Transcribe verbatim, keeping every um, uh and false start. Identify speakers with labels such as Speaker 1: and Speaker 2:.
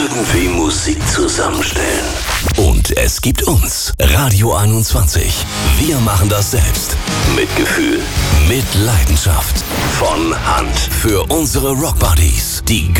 Speaker 1: Irgendwie Musik zusammenstellen. Und es gibt uns, Radio einundzwanzig. Wir machen das selbst. Mit Gefühl, mit Leidenschaft. Von Hand. Für unsere Rockbuddies. Die